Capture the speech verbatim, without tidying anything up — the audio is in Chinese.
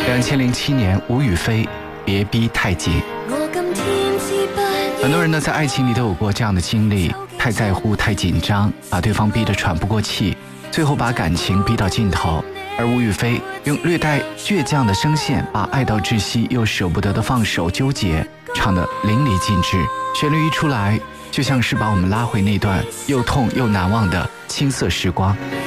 两千零七年，吴雨霏，别逼太紧。很多人呢，在爱情里都有过这样的经历，太在乎、太紧张，把对方逼得喘不过气，最后把感情逼到尽头。而吴雨霏用略带倔强的声线，把爱到窒息又舍不得的放手纠结唱得淋漓尽致。旋律一出来，就像是把我们拉回那段又痛又难忘的青涩时光。